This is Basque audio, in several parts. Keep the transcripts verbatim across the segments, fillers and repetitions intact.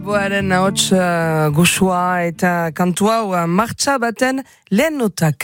Boaren ahots uh, goxua eta kantua uh, martxa baten lehen notak.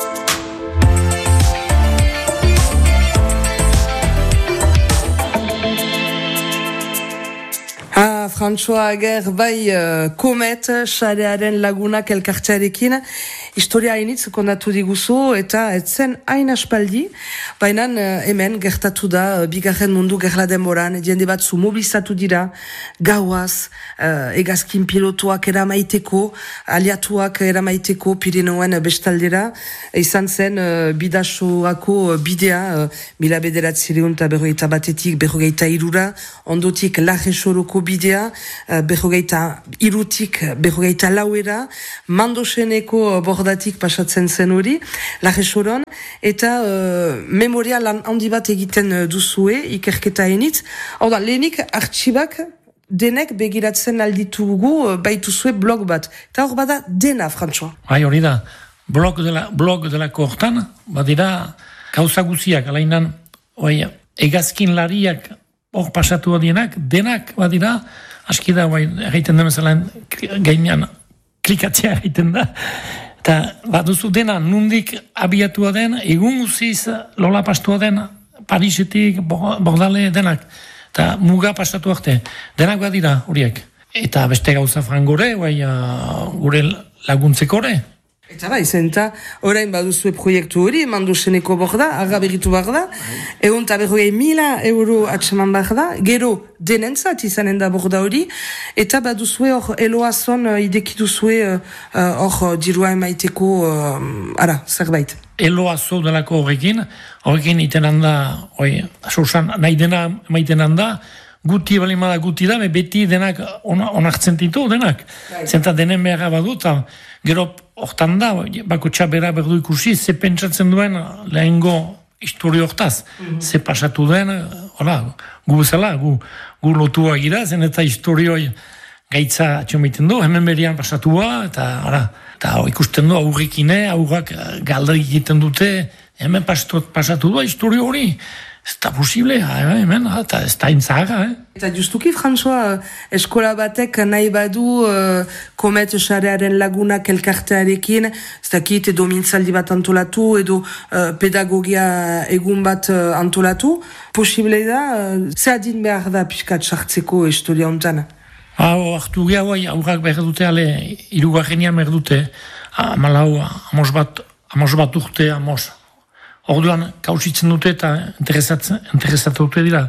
Ah, François Ager, bai, uh, Komet, sarearen lagunak elkartearekin, historia hainitz kondatu diguzu, eta etzen hain aspaldi, baina uh, hemen gertatu da, uh, bigarren mundu gerla denboran, jende batzu mobilizatu dira, gauaz, uh, egazkin pilotuak eramaiteko, aliatuak eramaiteko Pirinoen bestaldera, izan zen uh, bidasoako bidea, uh, mila bederatzireun eta berrogeita batetik, berrogeita irura, ondotik Larresoroko bidea, berrogeita irutik, berrogeita lauera, Mandoseneko bordatik pasatzen zen hori, Larresoron, eta uh, memoria lan handi bat egiten duzue, ikerketa enitz. Hau da, lehenik artxibak denek begiratzen alditugu baituzue blog bat. Eta hor bada dena, François. Bai, hori da, blog dela, blog dela kortan, badira gauza guziak, alainan, oi, egazkin lariak hor pasatu adienak, denak badira, aski da, bai, egiten den bezala gainean klikatzea egiten da. Eta baduzu dena, nundik abiatua den, egun guziz lola pastua den, Parisetik, Bordale, denak. Eta muga pasatu arte, denak badira horiek. Eta beste gauza frangore, bai, uh, gure laguntzekore. Eta bai, zenta, orain baduzue proiektu hori, Mandoseneko borda, arga berritu behar da, egun eta berrogei mila euro atseman behar da, gero denentzat izanen da borda hori, eta baduzue hor eloazon uh, idekiduzue hor uh, uh, dirua emaiteko, uh, ara, zerbait. Eloazo delako horrekin, horrekin iten handa, oi, asursan, nahi dena emaiten handa, guti balimada guti da, beti denak on, onartzen ditu, denak. Right. Zenta denen beharra badu, eta gero hortan da, bako txabera berdu ikusi, ze pentsatzen duen lehengo historio hortaz. Mm-hmm. Ze pasatu den, hola, gu bezala, gu, gu lotua gira, zen eta historioi gaitza atxomeiten du, hemen berian pasatua, eta ara, eta ikusten du aurrekine, aurrak galda egiten dute, hemen pasatu, pasatu du historio hori. Ez da posible, hemen, eta ez da intzaga, eh? Eta justuki, François, eskola batek nahi badu uh, Komet sarearen lagunak elkartearekin, ez dakit edo mintzaldi bat antolatu, edo uh, pedagogia egun bat uh, antolatu, posible da, uh, ze adin behar da pixkat sartzeko historia ontan? Hau, hartu geha, bai, aurrak behar dute, ale, irugarrenian behar dute, amalau, amos bat, amos bat urte, amos. Orduan, kausitzen dute eta interesatu dute dira.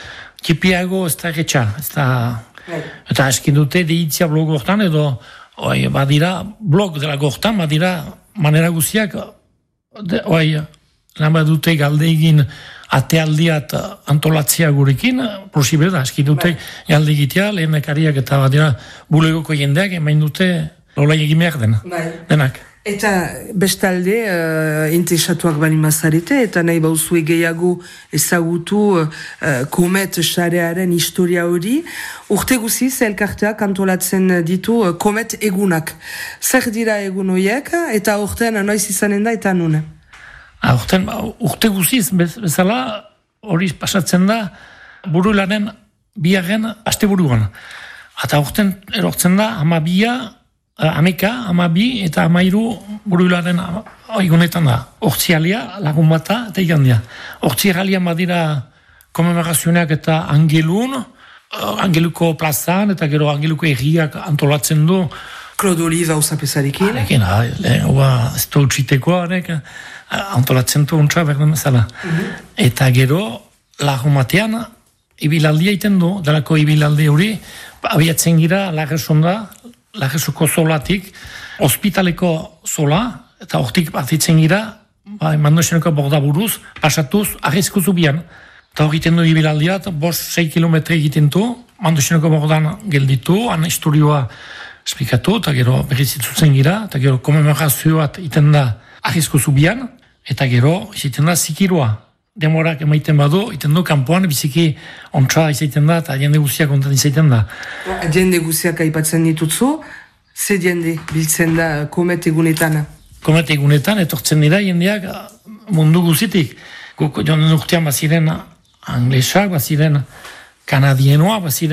Kipiago ez da erretxa, ez da... Eta eskin dute deitzia blog hortan, edo oi, badira, blog dela gortan, badira manera guziak, de, oi, lan badute galde egin atealdiat antolatzea gurekin, posible da, eskin dute galde egitea, lehenekariak eta badira bulegoko jendeak, emain dute lola egin behar den, denak. Eta bestalde, uh, interesatuak bali mazarete, eta nahi bauzue gehiago ezagutu uh, Komet sarearen historia hori. Urte guziz, elkarteak antolatzen ditu uh, Komet egunak. Zer dira egun horiek, eta urtean noiz izanen da, eta nun? Ah, urtean, urte guziz, bezala hori pasatzen da, buru lanen biaren aste buruan. Eta urtean erortzen da, ama bia, Ameka, amabi eta amairu buruilaren egunetan da. Hortzialia, lagun bata eta igandia. Hortzialian badira komemorazioak eta angelun, angeluko plazan eta gero angeluko erriak antolatzen du. Claude Oliva usapezarekin. Arekin, hau ez da utxitekoa, antolatzen du ontsa berden bezala. Mm-hmm. Eta gero, lagun batean, ibilaldia iten du, delako ibilaldi hori, abiatzen gira, Larresonda, Larresoko zolatik, ospitaleko zola, eta hortik partitzen gira, ba, Mandoseneko borda buruz, pasatuz, arrizko zubian. Eta hor egiten du ibilaldiat, bost, sei kilometre egiten du, Mandoseneko bordan gelditu, han historioa esplikatu, eta gero berrizitzutzen gira, eta gero komemorazioat egiten da arrizko zubian, eta gero egiten da zikiroa. Demorak emaiten badu, iten du, kanpoan biziki ontsa izaiten da, eta jende guziak ontan izaiten da. Jende guziak aipatzen ditutzu, ze jende biltzen da Komet egunetan? Komet egunetan, etortzen dira jendeak mundu guzitik. Joan urtean baziren anglesak, baziren kanadienoa, baziren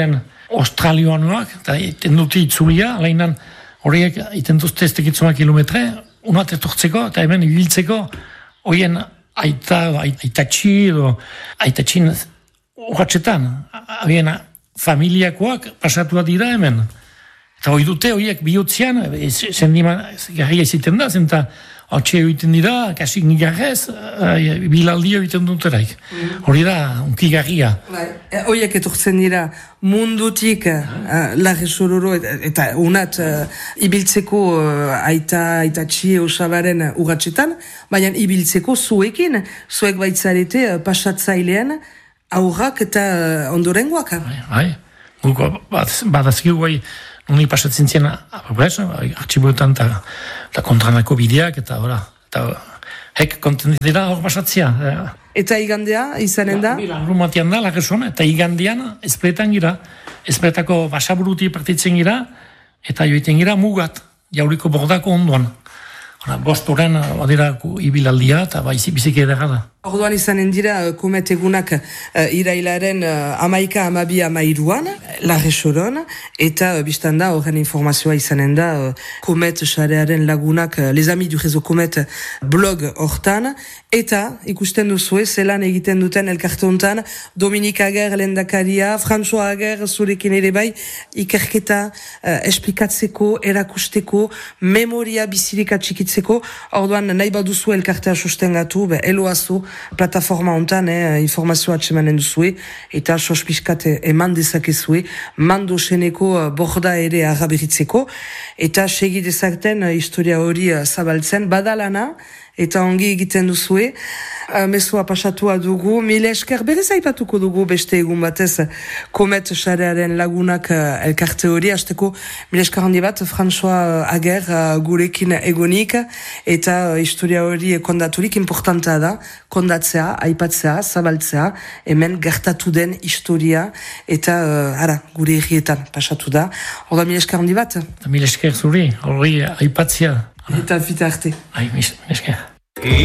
australianoak, eta iten dute itzulia, lainan horiek iten duzte ez tekitzuma kilometre, unat etortzeko, eta hemen ibiltzeko, horien aita, aitatxi, edo aitatxin urratxetan, habien familiakoak pasatu dira hemen. Eta hori dute, horiek bihotzean, zendima, garria iziten da, zenta hotxe egiten dira, kasik nigarrez, bilaldi egiten duteraik. Hori da, unki garria. Horiek etortzen dira mundutik larri sororo eta unat ibiltzeko aita, aitatxi osabaren urratxetan, baina ibiltzeko zuekin, zuek baitzarete pasatzailean aurrak eta ondorengoak. Bai, bai, badazkiu bai, nuni pasatzen ziena, artxiboetan eta kontranako bideak, eta ora, eta hek konten dira hor pasatzea. Eta igandea, izanen da? Bila, rumatian da, lagesona, eta igandean ezpretan gira, ezpretako basaburuti partitzen gira, eta joiten gira mugat, jauriko bordako ondoan. Bostoren, badira, ibilaldia, eta baizi biziki edera da. Orduan izanen dira, komet egunak uh, irailaren uh, amaika amabi amairuan, larre soron, eta uh, biztan da, horren informazioa izanen da, uh, komet xarearen lagunak, uh, les amis du réseau komet blog hortan, eta ikusten duzue, zelan egiten duten elkarte hontan, Dominik Ager lendakaria, François Ager zurekin ere bai, ikerketa uh, esplikatzeko, erakusteko, memoria bizirik atxikitzeko, orduan nahi baduzu elkartea sustengatu, be, eloazu, plataforma hontan, eh, informazioa atxemanen duzue, eta sospizkat eman dezakezue, mando seneko borda ere araberitzeko, eta segi dezakten historia hori zabaltzen, badalana, eta ongi egiten duzue, uh, mesua pasatua dugu, mile esker berez aipatuko dugu beste egun batez komet xarearen lagunak uh, elkarte hori, hasteko mile esker handi bat, François Ager uh, gurekin egonik, eta uh, historia hori kondaturik importanta da, kondatzea, aipatzea, zabaltzea, hemen gertatu den historia, eta uh, ara, gure herrietan pasatu da. Horda mile esker handi bat? Mile esker zuri, hori aipatzea. Eta fita arte. Ai, mis, esker.